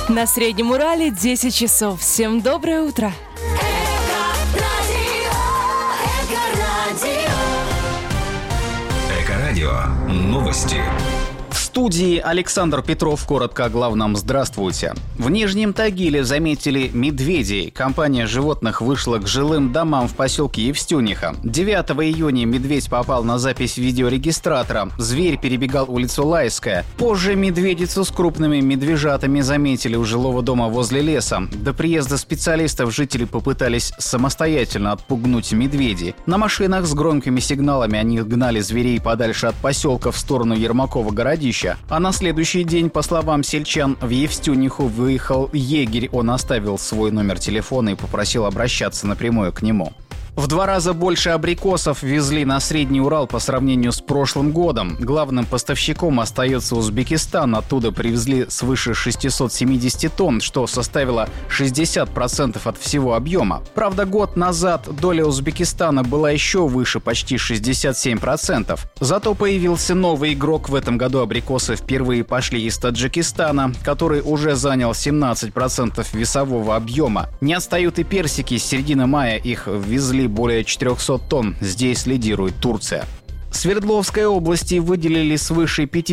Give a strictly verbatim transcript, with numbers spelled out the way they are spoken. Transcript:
На Среднем Урале десять часов. Всем доброе утро. Эко-радио. Новости. В студии Александр Петров. Коротко о главном. Здравствуйте. В Нижнем Тагиле заметили медведей. Компания животных вышла к жилым домам в поселке Евстюниха. девятого июня медведь попал на запись видеорегистратора. Зверь перебегал улицу Лайская. Позже медведицу с крупными медвежатами заметили у жилого дома возле леса. До приезда специалистов жители попытались самостоятельно отпугнуть медведей. На машинах с громкими сигналами они гнали зверей подальше от поселка в сторону Ермакова городища. А на следующий день, по словам сельчан, в Евстюниху выехал егерь. Он оставил свой номер телефона и попросил обращаться напрямую к нему. В два раза больше абрикосов везли на Средний Урал по сравнению с прошлым годом. Главным поставщиком остается Узбекистан. Оттуда привезли свыше шестьсот семьдесят тонн, что составило шестьдесят процентов от всего объема. Правда, год назад доля Узбекистана была еще выше, почти шестьдесят семь процентов. Зато появился новый игрок. В этом году абрикосы впервые пошли из Таджикистана, который уже занял семнадцать процентов весового объема. Не отстают и персики. С середины мая их ввезли более четыреста тонн. Здесь лидирует Турция. В Свердловской области выделили свыше пятидесяти